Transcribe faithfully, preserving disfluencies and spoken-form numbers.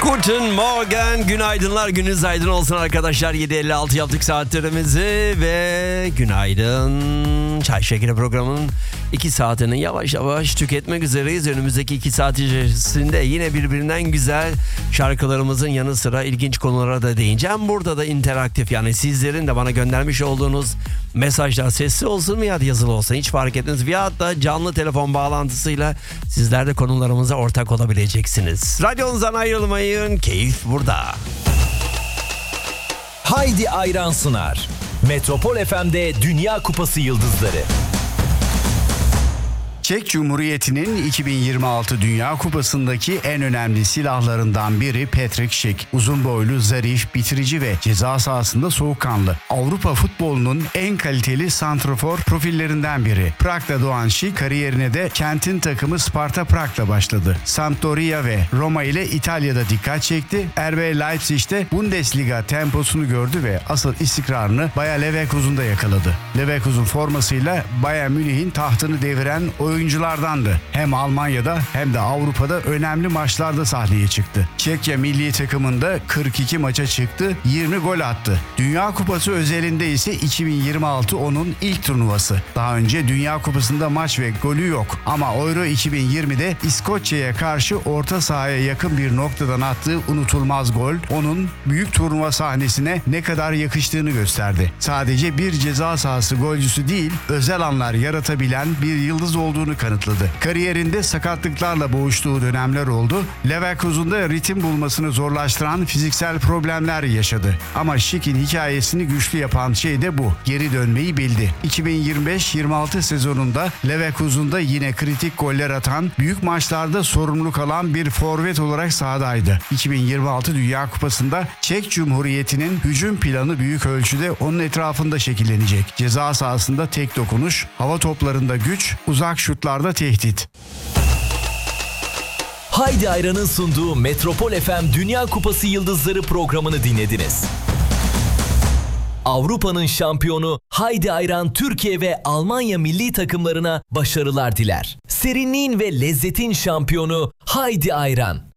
Guten Morgen, günaydınlar, gününüz aydın olsun arkadaşlar. yedi elli altı yaptık saatlerimizi ve günaydın. Çay Şekeri programının iki saatini yavaş yavaş tüketmek üzereyiz. Önümüzdeki iki saat içerisinde yine birbirinden güzel şarkılarımızın yanı sıra ilginç konulara da değineceğim. Burada da interaktif, yani sizlerin de bana göndermiş olduğunuz mesajlar sesli olsun mu ya da yazılı olsun hiç fark etmez. Veyahut da canlı telefon bağlantısıyla sizler de konularımıza ortak olabileceksiniz. Radyonuzdan ayrılmayın, keyif burada. Haydi Ayran sunar. Metropol F M'de Dünya Kupası Yıldızları. Çek Cumhuriyeti'nin iki bin yirmi altı Dünya Kupası'ndaki en önemli silahlarından biri Patrick Schick. Uzun boylu, zarif, bitirici ve ceza sahasında soğukkanlı. Avrupa futbolunun en kaliteli santrafor profillerinden biri. Prag'da doğan Schick kariyerine de kentin takımı Sparta Prag'da başladı. Sampdoria ve Roma ile İtalya'da dikkat çekti. R B Leipzig'te Bundesliga temposunu gördü ve asıl istikrarını Bayer Leverkusen'da yakaladı. Leverkusen formasıyla Bayern Münih'in tahtını deviren oyunculardandı. Hem Almanya'da hem de Avrupa'da önemli maçlarda sahneye çıktı. Çekya milli takımında kırk iki maça çıktı, yirmi gol attı. Dünya Kupası özelinde ise iki bin yirmi altı onun ilk turnuvası. Daha önce Dünya Kupası'nda maç ve golü yok. Ama Euro iki bin yirmide İskoçya'ya karşı orta sahaya yakın bir noktadan attığı unutulmaz gol onun büyük turnuva sahnesine ne kadar yakıştığını gösterdi. Sadece bir ceza sahası golcüsü değil, özel anlar yaratabilen bir yıldız olduğunu kanıtladı. Kariyerinde sakatlıklarla boğuştuğu dönemler oldu. Leverkusen'da ritim bulmasını zorlaştıran fiziksel problemler yaşadı. Ama Schick'in hikayesini güçlü yapan şey de bu. Geri dönmeyi bildi. iki bin yirmi beş yirmi altı sezonunda Leverkusen'da yine kritik goller atan, büyük maçlarda sorumluluk alan bir forvet olarak sahadaydı. iki bin yirmi altı Dünya Kupası'nda Çek Cumhuriyeti'nin hücum planı büyük ölçüde onun etrafında şekillenecek. Ceza sahasında tek dokunuş, hava toplarında güç, uzak şutlarda tehdit. Haydi Ayran'ın sunduğu Metropol F M Dünya Kupası Yıldızları programını dinlediniz. Avrupa'nın şampiyonu Haydi Ayran Türkiye ve Almanya milli takımlarına başarılar diler. Serinliğin ve lezzetin şampiyonu Haydi Ayran.